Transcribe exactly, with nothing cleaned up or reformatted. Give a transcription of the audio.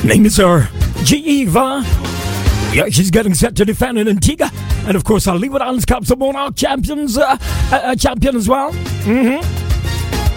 name is her, Giva. Yeah, she's getting set to defend in Antigua. And of course, our Leeward Islands Cup, the Monarch champions, uh, uh, champion as well. Mm-hmm.